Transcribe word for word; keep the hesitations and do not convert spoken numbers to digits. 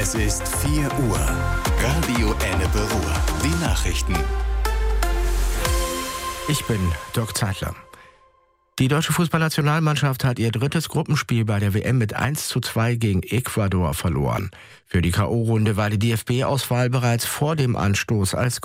Es ist vier Uhr. Radio Ennepe Ruhr. Die Nachrichten. Ich bin Dirk Zeitler. Die deutsche Fußballnationalmannschaft hat ihr drittes Gruppenspiel bei der W M mit eins zu zwei gegen Ecuador verloren. Für die K O-Runde war die D F B-Auswahl bereits vor dem Anstoß als